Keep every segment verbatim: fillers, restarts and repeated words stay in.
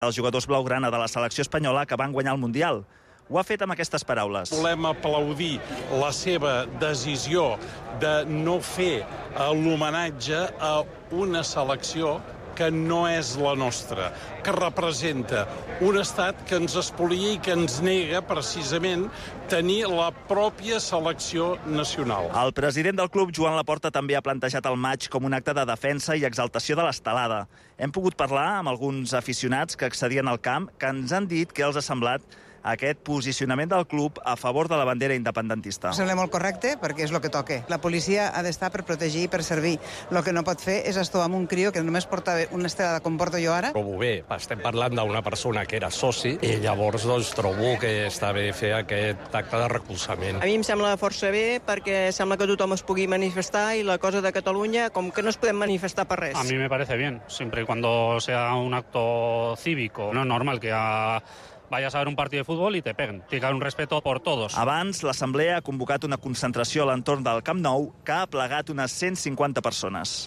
Els jugadors blaugrana de la selecció espanyola que van guanyar el Mundial. Ho ha fet amb aquestes paraules. Volem aplaudir la seva decisió de no fer l'homenatge a una selecció que no és la nostra, que representa un estat que ens espolia i que ens nega precisament tenir la pròpia selecció nacional. El president del club, Joan Laporta, també ha plantejat el maig com un acte de defensa i exaltació de l'estelada. Hem pogut parlar amb alguns aficionats que accedien al camp que ens han dit què els ha semblat aquest posicionament del club a favor de la bandera independentista. Em sembla molt correcte perquè és el que toca. La policia ha d'estar per protegir i per servir. El que no pot fer és estar amb un crió que només porta una estelada com porto jo ara. Trobo bé, estem parlant d'una persona que era soci i llavors doncs, trobo que està bé fer aquest acte de recolzament. A mi em sembla força bé perquè sembla que tothom es pugui manifestar i la cosa de Catalunya com que no es podem manifestar per res. A mi me parece bien, siempre y cuando sea un acto cívico. No es normal que a... vayas a ver un partido de fútbol y te peguen. Tiene que haber un respeto por todos. Abans, l'Assemblea ha convocat una concentració a l'entorn del Camp Nou que ha plegat unes cent cinquanta persones.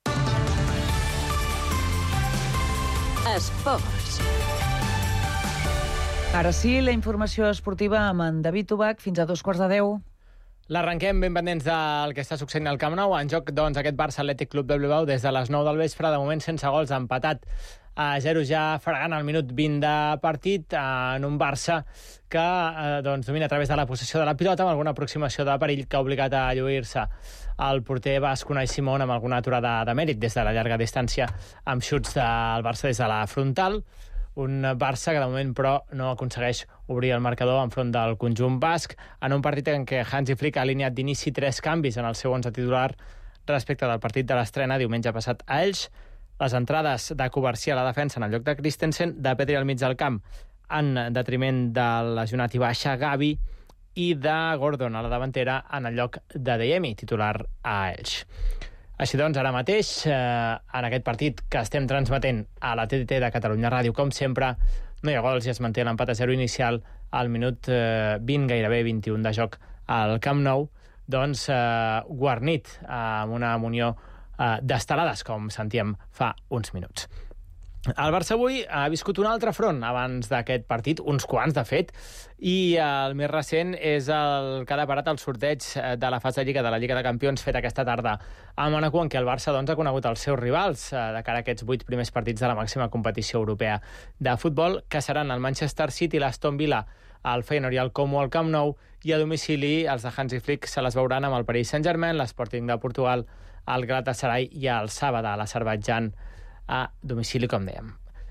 Esports. Ara sí, la informació esportiva amb en David Ubach fins a dos quarts de deu. L'arrenquem ben pendents del que està succeint al Camp Nou. En joc, doncs, aquest Barça Atlètic Club de Bilbao des de les nou del vespre, de moment sense gols, empatat a zero ja fregant al minut vint de partit en un Barça que eh, doncs, domina a través de la possessió de la pilota amb alguna aproximació de perill que ha obligat a lluir-se el porter basc Unai Simón amb alguna aturada de mèrit des de la llarga distància amb xuts del Barça des de la frontal. Un Barça que de moment però no aconsegueix obrir el marcador enfront del conjunt basc en un partit en què Hansi Flick ha alineat d'inici tres canvis en el seu onze titular respecte del partit de l'estrena diumenge passat a Elx. Les entrades de Covarsí a la defensa en el lloc de Christensen, de Pedri al mig del camp en detriment del lesionat i baixa Gavi i de Gordon a la davantera en el lloc de Deyemi, titular a Elx. Així doncs, ara mateix, eh, en aquest partit que estem transmetent a la T D T de Catalunya Ràdio, com sempre, no hi ha gols i es manté l'empat a zero inicial al minut eh, vint, gairebé vint-i-un de joc al Camp Nou, doncs eh, guarnit amb una munió eh, d'estelades, com sentíem fa uns minuts. El Barça avui ha viscut un altre front abans d'aquest partit, uns quants, de fet, i el més recent és el que ha deparat el sorteig de la fase de Lliga de la Lliga de Campions fet aquesta tarda a Mònaco, en què el Barça doncs, ha conegut els seus rivals de cara a aquests vuit primers partits de la màxima competició europea de futbol, que seran el Manchester City, l'Aston Villa, el Feyenoord i el Como al Camp Nou, i a domicili els de Hansi Flick se les veuran amb el Paris Saint-Germain, l'Sporting de Portugal, el Galatasaray i el Sabadell, l'Azerbaidjan, a domicili, com dèiem.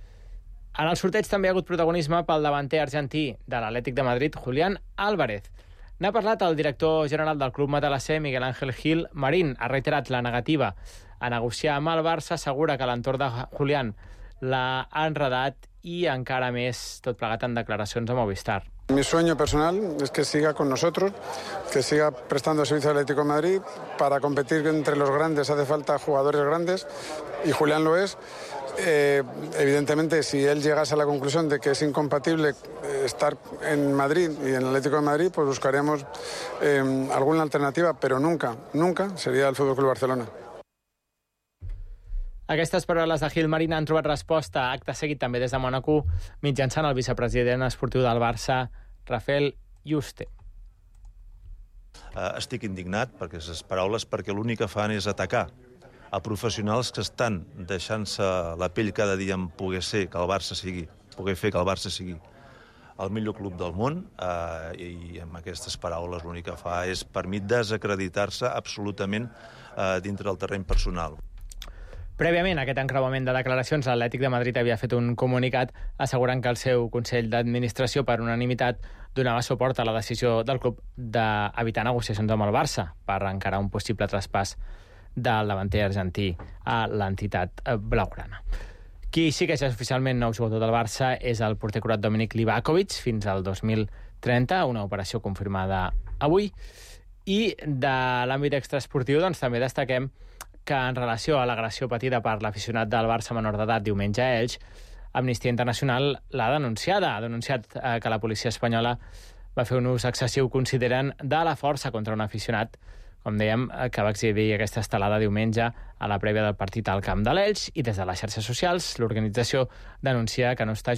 En el sorteig també ha hagut protagonisme pel davanter argentí de l'Atlètic de Madrid, Julián Álvarez. N'ha parlat el director general del club matalasser, Miguel Ángel Gil Marín. Ha reiterat la negativa a negociar amb el Barça, assegura que l'entorn de Julián l'ha enredat i encara més tot plegat en declaracions a Movistar. Mi sueño personal es que siga con nosotros, que siga prestando servicio al Atlético de Madrid. Para competir entre los grandes hace falta jugadores grandes y Julián lo es. Eh, evidentemente, si él llegase a la conclusión de que es incompatible estar en Madrid y en el Atlético de Madrid, pues buscaríamos eh, alguna alternativa, pero nunca, nunca sería el F C Barcelona. Aquestes paraules de Gil Marín han trobat resposta acte seguit també des de Mònaco mitjançant el vicepresident esportiu del Barça, Rafael Yuste. Uh, estic indignat per aquestes paraules perquè l'únic que fan és atacar a professionals que estan deixant-se la pell cada dia en poder ser que el Barça sigui, poder fer que el Barça sigui el millor club del món, uh, i amb aquestes paraules l'únic que fa és, per mi, desacreditar-se absolutament uh, dintre del terreny personal. Prèviament a aquest encreuament de declaracions, l'Atlètic de Madrid havia fet un comunicat assegurant que el seu Consell d'Administració, per unanimitat, donava suport a la decisió del club d'evitar negociacions amb el Barça per encarar un possible traspàs del davanter argentí a l'entitat blaugrana. Qui sí que és oficialment nou jugador del Barça és el porter croat Dominik Livakovic fins al dos mil trenta, una operació confirmada avui. I de l'àmbit extraesportiu doncs, també destaquem que en relació a l'agressió patida per l'aficionat del Barça menor d'edat diumenge a Elx, Amnistia Internacional l'ha denunciada. Ha denunciat eh, que la policia espanyola va fer un ús excessiu, consideren, de la força contra un aficionat, com dèiem, que va exhibir aquesta estelada diumenge a la prèvia del partit al camp de l'Elx, i des de les xarxes socials l'organització denuncia que no està